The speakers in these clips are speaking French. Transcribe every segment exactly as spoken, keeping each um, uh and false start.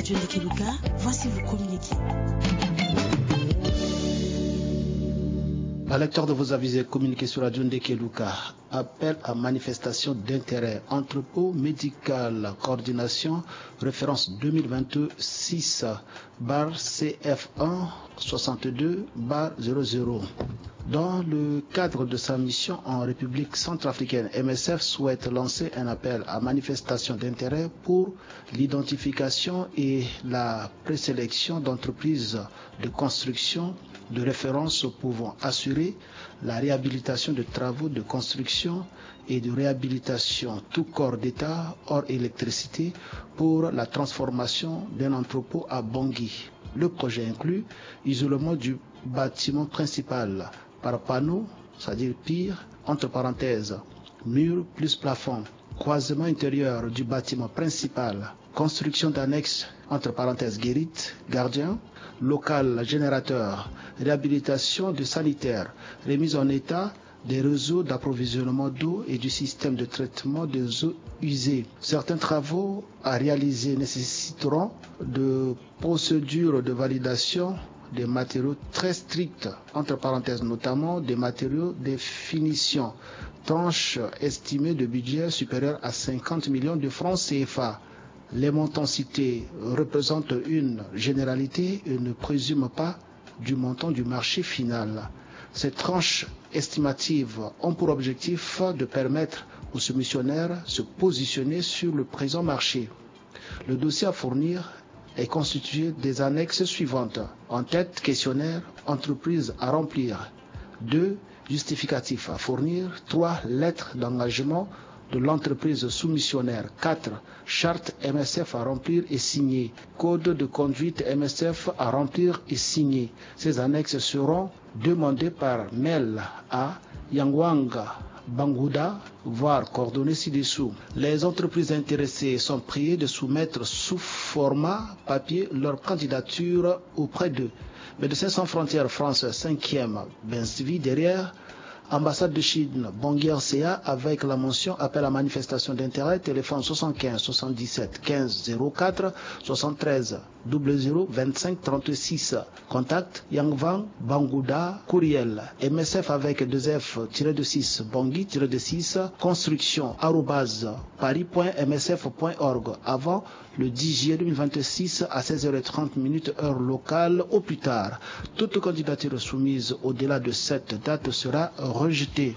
Radio Ndekeluka, voici vos communiqués. À lecteur de vos avisés communiqués sur Radio Ndekeluka, appel à manifestation d'intérêt, entrepôt médical, coordination, référence deux mille vingt-six, barre C F un soixante-deux, barre zéro zéro. Dans le cadre de sa mission en République centrafricaine, M S F souhaite lancer un appel à manifestation d'intérêt pour l'identification et la présélection d'entreprises de construction de référence pouvant assurer la réhabilitation de travaux de construction et de réhabilitation tout corps d'État hors électricité pour la transformation d'un entrepôt à Bangui. Le projet inclut isolement du bâtiment principal par panneau, c'est-à-dire pire, entre parenthèses, mur plus plafond, croisement intérieur du bâtiment principal, construction d'annexes, entre parenthèses, guérite, gardien, local générateur, réhabilitation de sanitaire, remise en état des réseaux d'approvisionnement d'eau et du système de traitement des eaux usées. Certains travaux à réaliser nécessiteront de procédures de validation des matériaux très strictes, entre parenthèses notamment des matériaux de finition, tranche estimée de budget supérieur à cinquante millions de francs C F A. Les montants cités représentent une généralité et ne présument pas du montant du marché final. Ces tranches estimatives ont pour objectif de permettre aux soumissionnaires de se positionner sur le présent marché. Le dossier à fournir est constitué des annexes suivantes. En tête, questionnaire, entreprise à remplir. deux. Justificatif à fournir. trois. Lettre d'engagement de l'entreprise soumissionnaire. quatre. Charte M S F à remplir et signer. Code de conduite M S F à remplir et signer. Ces annexes seront demandées par mail à Yangwanga Bangouda, voire coordonnées ci-dessous. Les entreprises intéressées sont priées de soumettre sous format papier leur candidature auprès d'eux. Médecins sans frontières France cinquième, Bensvi derrière. Ambassade de Chine, Bangui R C A avec la mention appel à manifestation d'intérêt, téléphone soixante-quinze soixante-dix-sept quinze zéro quatre soixante-treize zéro zéro vingt-cinq trente-six. Contact Yangvan Bangouda, courriel M S F avec deux F de six Bangui de six construction arobase paris point m s f point org avant le dix juillet deux mille vingt-six à seize heures trente heure locale au plus tard. Toute candidature soumise au-delà de cette date sera rejetée.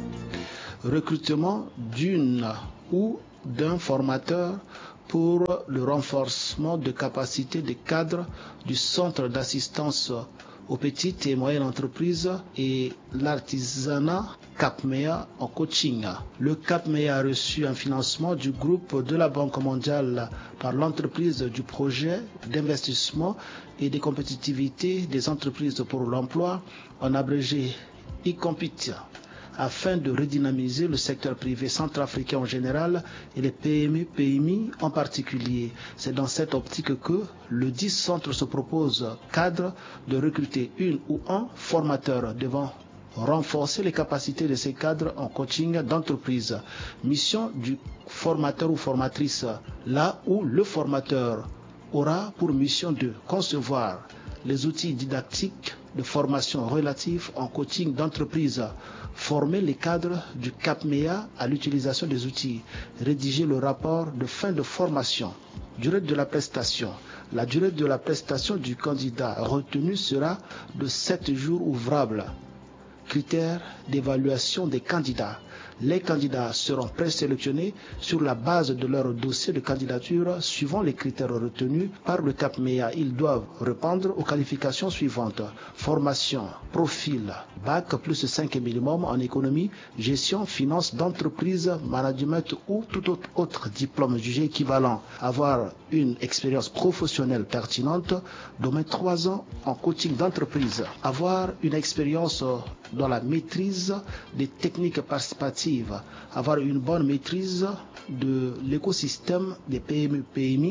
Recrutement d'une ou d'un formateur pour le renforcement de capacité des cadres du centre d'assistance aux petites et moyennes entreprises et l'artisanat CAPMEA en coaching. Le CAPMEA a reçu un financement du groupe de la Banque mondiale par l'entreprise du projet d'investissement et de compétitivité des entreprises pour l'emploi, en abrégé I-COMPIT, afin de redynamiser le secteur privé centrafricain en général et les P M E P M I en particulier. C'est dans cette optique que le dix centre se propose, cadre, de recruter une ou un formateur devant renforcer les capacités de ces cadres en coaching d'entreprise. Mission du formateur ou formatrice, là où le formateur aura pour mission de concevoir les outils didactiques de formation relatifs en coaching d'entreprise, former les cadres du CAPMEA à l'utilisation des outils, rédiger le rapport de fin de formation. Durée de la prestation. La durée de la prestation du candidat retenu sera de sept jours ouvrables. Critères d'évaluation des candidats. Les candidats seront présélectionnés sur la base de leur dossier de candidature suivant les critères retenus par le CAPMEA. Ils doivent répondre aux qualifications suivantes. Formation, profil, bac plus cinq minimum en économie, gestion, finance d'entreprise, management ou tout autre, autre diplôme jugé équivalent. Avoir une expérience professionnelle pertinente d'au moins trois ans en coaching d'entreprise. Avoir une expérience dans la maîtrise des techniques participatives, avoir une bonne maîtrise de l'écosystème des P M E P M I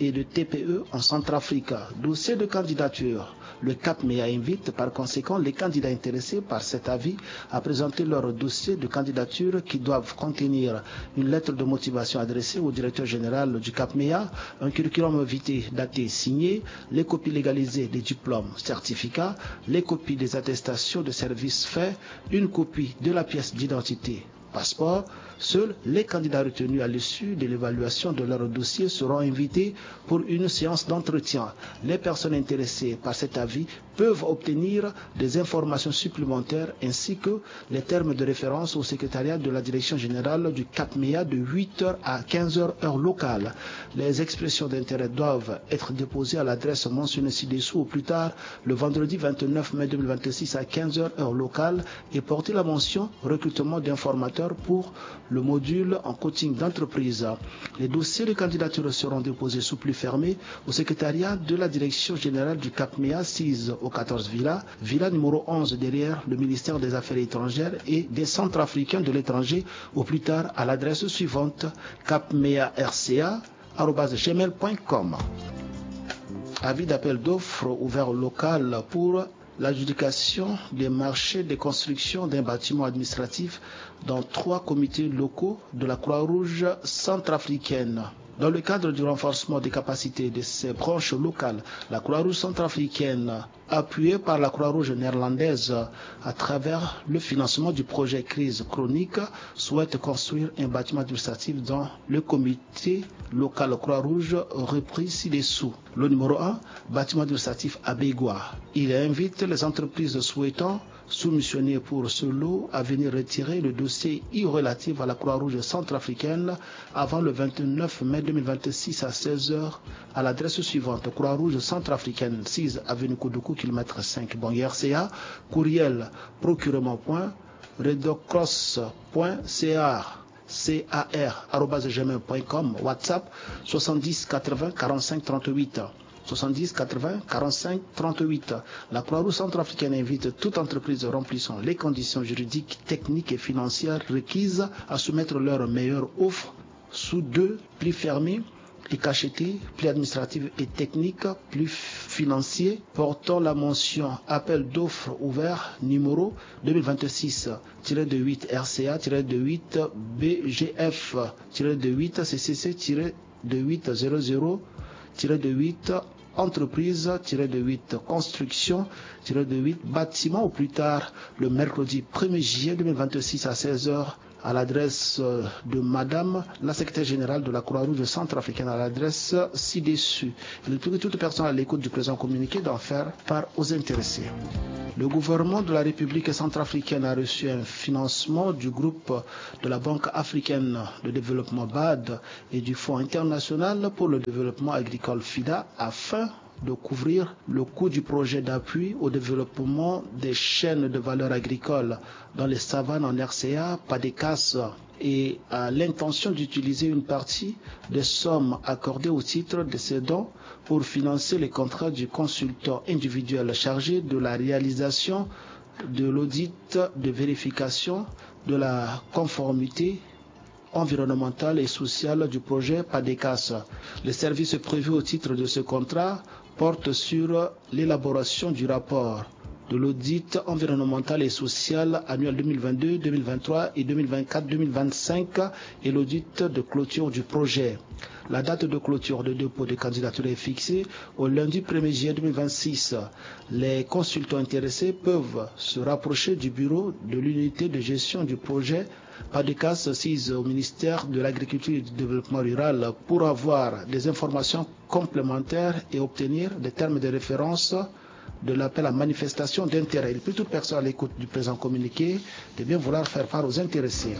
et de T P E en Centrafrique. Dossier de candidature. Le C A P M E A invite par conséquent les candidats intéressés par cet avis à présenter leur dossier de candidature qui doivent contenir une lettre de motivation adressée au directeur général du C A P M E A, un curriculum vitae daté signé, les copies légalisées des diplômes, certificats, les copies des attestations de services faits, une copie de la pièce d'identité, passeport. Seuls les candidats retenus à l'issue de l'évaluation de leur dossier seront invités pour une séance d'entretien. Les personnes intéressées par cet avis peuvent obtenir des informations supplémentaires ainsi que les termes de référence au secrétariat de la direction générale du C A P M E A de huit heures à quinze heures heure locale. Les expressions d'intérêt doivent être déposées à l'adresse mentionnée ci-dessous au plus tard le vendredi vingt-neuf mai deux mille vingt-six à quinze heures heure locale et porter la mention recrutement d'informateurs pour le module en coaching d'entreprise. Les dossiers de candidature seront déposés sous pli fermé au secrétariat de la direction générale du C A P M E A six au quatorze Villa, Villa numéro onze derrière le ministère des Affaires étrangères et des Centrafricains de l'étranger au plus tard à l'adresse suivante capmearca arobase gmail point com. Avis d'appel d'offres ouvert au local pour l'adjudication des marchés de construction d'un bâtiment administratif dans trois comités locaux de la Croix-Rouge centrafricaine. Dans le cadre du renforcement des capacités de ces branches locales, la Croix-Rouge centrafricaine, appuyée par la Croix-Rouge néerlandaise à travers le financement du projet crise chronique, souhaite construire un bâtiment administratif dans le comité local Croix-Rouge repris ci-dessous. Le numéro un, bâtiment administratif à Bégoua. Il invite les entreprises souhaitant soumissionner pour ce lot à venir retirer le dossier I relatif à la Croix-Rouge centrafricaine avant le vingt-neuf mai deux mille vingt-six à seize heures à l'adresse suivante: Croix-Rouge centrafricaine, six avenue Koudoukou, kilomètre cinq, Bangui R C A, courriel procurement point redocross point car arobase gmail point com, WhatsApp soixante-dix quatre-vingts quarante-cinq trente-huit. soixante-dix quatre-vingts quarante-cinq trente-huit. La Croix-Rouge centrafricaine invite toute entreprise remplissant les conditions juridiques, techniques et financières requises à soumettre leur meilleure offre sous deux plis fermés et cachetés, plis administratifs et techniques, plis financiers portant la mention appel d'offres ouvert numéro deux mille vingt-six tiret huit R C A tiret huit B G F tiret huit C C C tiret huit zéro zéro tiret huit entreprise tiret huit construction tiret huit bâtiment au plus tard le mercredi premier juillet deux mille vingt-six à seize heures à l'adresse de Madame la secrétaire générale de la Croix-Rouge centrafricaine à l'adresse ci-dessus. Il prie toute personne à l'écoute du présent communiqué d'en faire part aux intéressés. Le gouvernement de la République centrafricaine a reçu un financement du groupe de la Banque africaine de développement B A D et du Fonds international pour le développement agricole F I D A afin de couvrir le coût du projet d'appui au développement des chaînes de valeur agricole dans les savanes en R C A, PADECAS, et a l'intention d'utiliser une partie des sommes accordées au titre de ces dons pour financer les contrats du consultant individuel chargé de la réalisation de l'audit de vérification de la conformité environnementale et sociale du projet PADECAS. Les services prévus au titre de ce contrat portent sur l'élaboration du rapport de l'audit environnemental et social annuel deux mille vingt-deux deux mille vingt-trois et deux mille vingt-quatre deux mille vingt-cinq et l'audit de clôture du projet. La date de clôture de dépôt de candidature est fixée au lundi premier juillet deux mille vingt-six. Les consultants intéressés peuvent se rapprocher du bureau de l'unité de gestion du projet PADECAS six au ministère de l'Agriculture et du Développement Rural pour avoir des informations complémentaires et obtenir des termes de référence de l'appel à manifestation d'intérêt. Il prie toute personne à l'écoute du présent communiqué de bien vouloir faire part aux intéressés.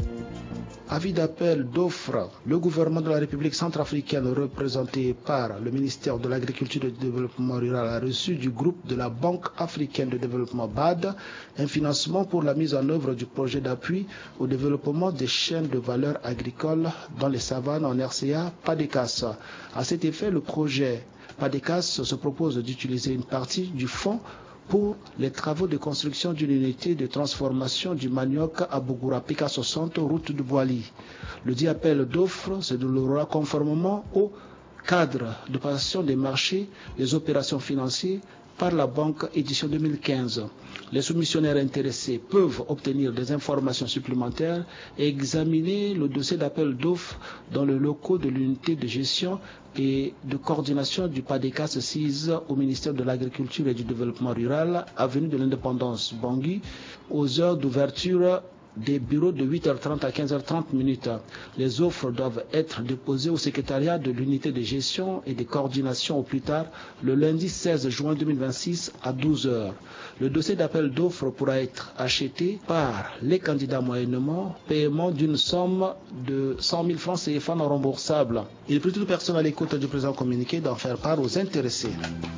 Avis d'appel d'offres. Le gouvernement de la République centrafricaine, représenté par le ministère de l'Agriculture et du Développement Rural, a reçu du groupe de la Banque africaine de développement B A D un financement pour la mise en œuvre du projet d'appui au développement des chaînes de valeur agricole dans les savanes en R C A, PADECAS. À cet effet, le projet PADECAS se propose d'utiliser une partie du fonds pour les travaux de construction d'une unité de transformation du manioc à Bougoura P K soixante, route de Boili. Le dit appel d'offres se déroulera conformément au cadre de passation des marchés des opérations financières par la banque édition deux mille quinze. Les soumissionnaires intéressés peuvent obtenir des informations supplémentaires et examiner le dossier d'appel d'offres dans le locaux de l'unité de gestion et de coordination du PADECAS sise au ministère de l'Agriculture et du Développement Rural, avenue de l'Indépendance, Bangui, aux heures d'ouverture des bureaux de huit heures trente à quinze heures trente minutes. Les offres doivent être déposées au secrétariat de l'unité de gestion et de coordination au plus tard le lundi seize juin deux mille vingt-six à douze heures. Le dossier d'appel d'offres pourra être acheté par les candidats moyennement paiement d'une somme de cent mille francs C F A non remboursable. Il est pris toute personne à l'écoute du présent communiqué d'en faire part aux intéressés.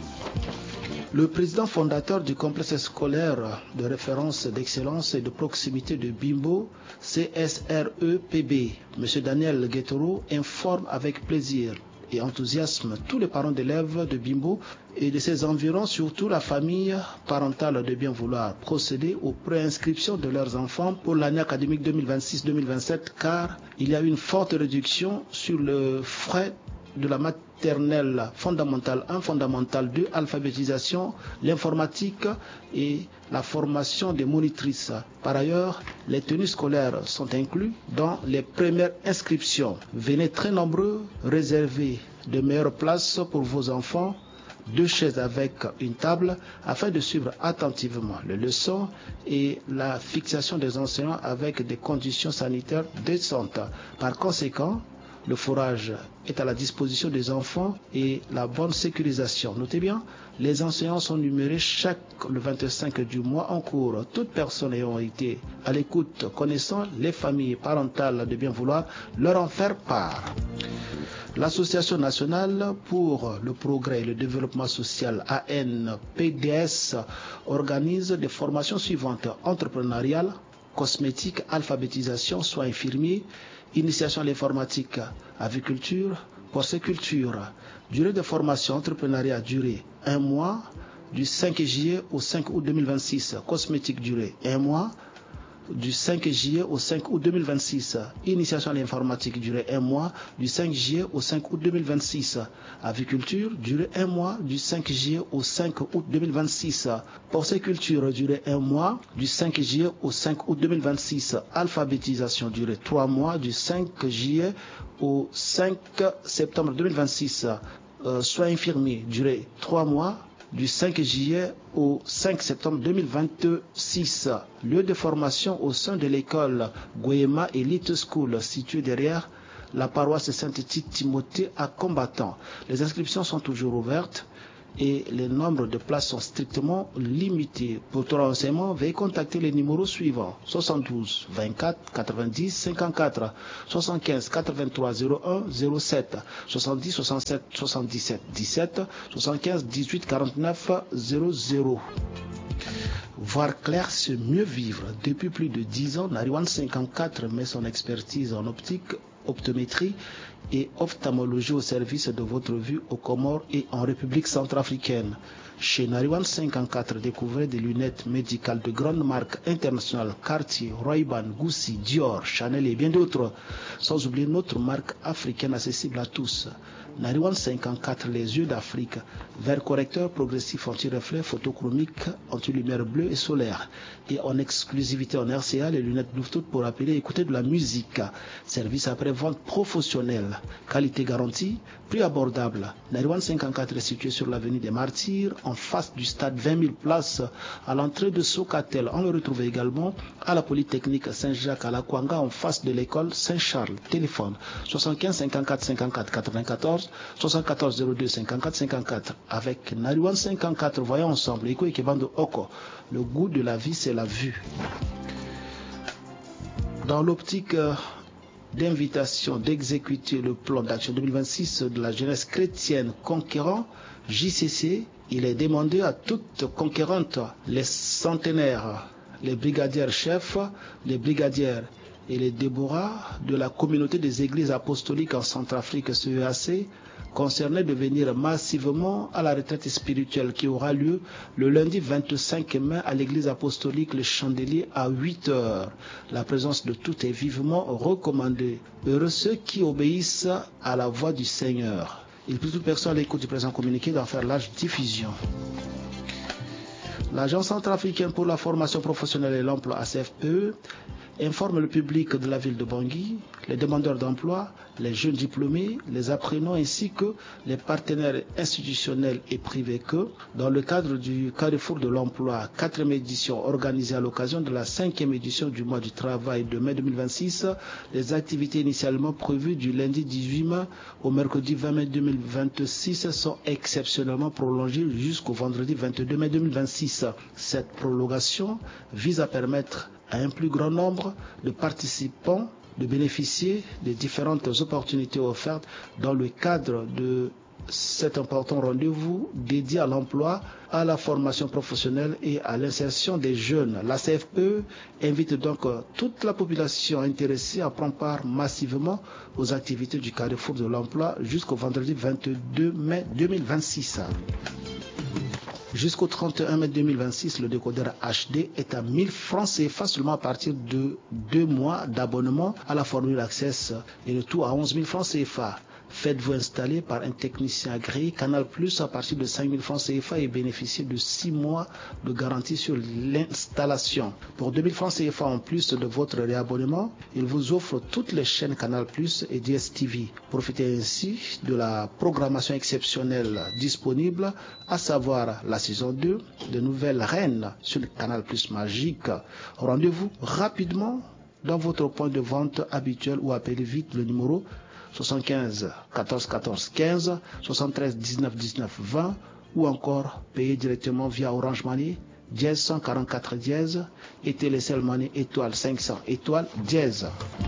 Le président fondateur du complexe scolaire de référence d'excellence et de proximité de Bimbo, C S R E P B, M. Daniel Guetoro, informe avec plaisir et enthousiasme tous les parents d'élèves de Bimbo et de ses environs, surtout la famille parentale, de bien vouloir procéder aux préinscriptions de leurs enfants pour l'année académique deux mille vingt-six deux mille vingt-sept, car il y a eu une forte réduction sur le frais de la maternelle fondamentale un, fondamentale deux, alphabétisation, l'informatique et la formation des monitrices. Par ailleurs, les tenues scolaires sont inclus dans les premières inscriptions. Venez très nombreux, réservez de meilleures places pour vos enfants, deux chaises avec une table, afin de suivre attentivement les leçons et la fixation des enseignants avec des conditions sanitaires décentes. Par conséquent, le fourrage est à la disposition des enfants et la bonne sécurisation. Notez bien, les enseignants sont numérés chaque le vingt-cinq du mois en cours. Toute personne ayant été à l'écoute, connaissant les familles parentales de bien vouloir, leur en faire part. L'Association nationale pour le progrès et le développement social A N P D S organise des formations suivantes: entrepreneuriale, cosmétique, alphabétisation, soins infirmiers, initiation à l'informatique, aviculture, porciculture. Durée de formation entrepreneuriat, durée un mois, du cinq juillet au cinq août deux mille vingt-six. Cosmétique, durée un mois, du cinq juillet au cinq août deux mille vingt-six. Initiation à l'informatique, durée un mois, du cinq juillet au cinq août deux mille vingt-six. Aviculture, durée un mois, du cinq juillet au cinq août deux mille vingt-six. Porciculture, durée un mois, du cinq juillet au cinq août deux mille vingt-six. Alphabétisation, durée trois mois, du cinq juillet au cinq septembre deux mille vingt-six. Euh, soins infirmiers, durée trois mois, du cinq juillet au cinq septembre deux mille vingt-six. Lieu de formation au sein de l'école Goyema Elite School, située derrière la paroisse Saint-Timothée à Combattant. Les inscriptions sont toujours ouvertes et les nombres de places sont strictement limités. Pour tout renseignement, veuillez contacter les numéros suivants: soixante-douze vingt-quatre quatre-vingt-dix cinquante-quatre, soixante-quinze quatre-vingt-trois zéro un zéro sept, soixante-dix soixante-sept soixante-dix-sept dix-sept, soixante-quinze dix-huit quarante-neuf zéro zéro. Voir clair, c'est mieux vivre. Depuis plus de dix ans, Nariwan cinquante-quatre met son expertise en optique, optométrie et ophtalmologie au service de votre vue aux Comores et en République centrafricaine. Chez Nariwan cinquante-quatre, découvrez des lunettes médicales de grandes marques internationales: Cartier, Ray-Ban, Gucci, Dior, Chanel et bien d'autres. Sans oublier notre marque africaine accessible à tous. Nariwan cinquante-quatre, les yeux d'Afrique. Verre correcteur progressif anti-reflet, photochromique, anti-lumière bleue et solaire. Et en exclusivité en R C A, les lunettes Bluetooth pour appeler et écouter de la musique. Service après-vente professionnel. Qualité garantie, prix abordable. Nariwan cinquante-quatre est situé sur l'avenue des Martyrs, en face du stade vingt mille places, à l'entrée de Socatel. On le retrouve également à la Polytechnique Saint-Jacques à la Kwanga, en face de l'école Saint-Charles. Téléphone soixante-quinze cinquante-quatre cinquante-quatre quatre-vingt-quatorze, soixante-quatorze zéro deux cinquante-quatre cinquante-quatre. Avec Nariwan cinquante-quatre, voyons ensemble Eko Ikebando Oko. Le goût de la vie, c'est la vue. Dans l'optique d'invitation d'exécuter le plan d'action deux mille vingt-six de la jeunesse chrétienne conquérant, J C C, il est demandé à toutes conquérantes, les centenaires, les brigadières chefs, les brigadières et les Déborah de la communauté des églises apostoliques en Centrafrique C E A C concernés de venir massivement à la retraite spirituelle qui aura lieu le lundi vingt-cinq mai à l'église apostolique Le Chandelier à huit heures. La présence de tous est vivement recommandée. Heureux ceux qui obéissent à la voix du Seigneur. Il prie toute personne à l'écoute du présent communiqué d'en faire large diffusion. L'Agence centrafricaine pour la formation professionnelle et l'emploi A C F P E informe le public de la ville de Bangui, les demandeurs d'emploi, les jeunes diplômés, les apprenants ainsi que les partenaires institutionnels et privés que, dans le cadre du Carrefour de l'emploi quatrième édition organisée à l'occasion de la cinquième édition du mois du travail de mai deux mille vingt-six, les activités initialement prévues du lundi dix-huit mai au mercredi vingt mai deux mille vingt-six sont exceptionnellement prolongées jusqu'au vendredi vingt-deux mai deux mille vingt-six. Cette prolongation vise à permettre à un plus grand nombre de participants de bénéficier des différentes opportunités offertes dans le cadre de cet important rendez-vous dédié à l'emploi, à la formation professionnelle et à l'insertion des jeunes. La C F P E invite donc toute la population intéressée à prendre part massivement aux activités du Carrefour de l'emploi jusqu'au vendredi vingt-deux mai deux mille vingt-six. Jusqu'au trente et un mai deux mille vingt-six, le décodeur H D est à mille francs C F A seulement à partir de deux mois d'abonnement à la formule Access et le tout à onze mille francs C F A. Faites-vous installer par un technicien agréé Canal Plus à partir de cinq mille francs C F A et bénéficiez de six mois de garantie sur l'installation. Pour deux mille francs C F A en plus de votre réabonnement, il vous offre toutes les chaînes Canal Plus et D S T V. Profitez ainsi de la programmation exceptionnelle disponible, à savoir la saison deux de Nouvelles Reines sur le Canal Plus Magique. Rendez-vous rapidement dans votre point de vente habituel ou appelez vite le numéro soixante-quinze quatorze quatorze quinze, soixante-treize dix-neuf dix-neuf vingt ou encore payer directement via Orange Money dièse cent quarante-quatre dièse et Télécell Money étoile cinq cents étoile dièse.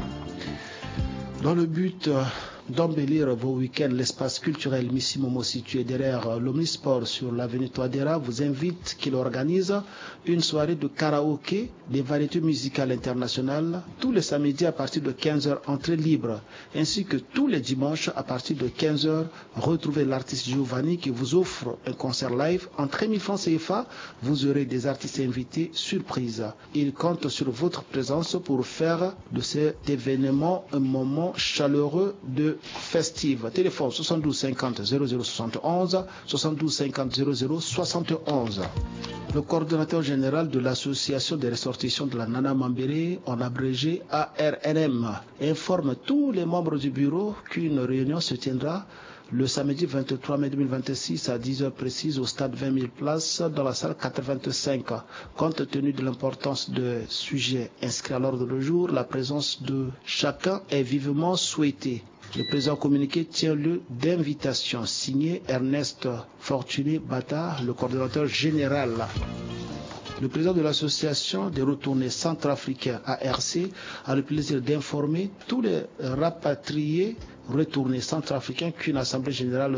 Dans le but d'embellir vos week-ends, l'espace culturel Missi Momo situé derrière l'Omnisport sur l'avenue Touadéra vous invite qu'il organise une soirée de karaoké des variétés musicales internationales tous les samedis à partir de quinze heures entrée libre, ainsi que tous les dimanches à partir de quinze heures. Retrouvez l'artiste Giovanni qui vous offre un concert live en treize mille francs C F A. Vous aurez des artistes invités surprise. Il compte sur votre présence pour faire de cet événement un moment chaleureux de festive. Téléphone soixante-douze cinquante zéro zéro soixante et onze, soixante-douze cinquante zéro zéro soixante et onze. Le coordonnateur général de l'association des ressortissants de la Nana Mambéré, en abrégé A R N M, informe tous les membres du bureau qu'une réunion se tiendra le samedi vingt-trois mai deux mille vingt-six à dix heures précises au stade vingt mille places dans la salle quatre-vingt-cinq. Compte tenu de l'importance de sujets inscrits à l'ordre du jour, la présence de chacun est vivement souhaitée. Le président communiqué tient lieu d'invitation signé Ernest Fortuné Bata, le coordonnateur général. Le président de l'association des retournés centrafricains A R C a le plaisir d'informer tous les rapatriés retournés centrafricains qu'une assemblée générale